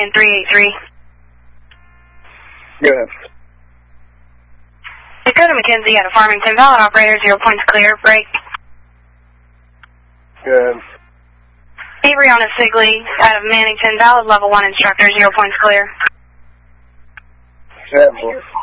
Ryan 383. Good. Dakota McKenzie out of Farmington. Valid operator, 0 points clear. Break. Good. Brianna Sigley out of Mannington. Valid level 1 instructor, 0 points clear. Sample.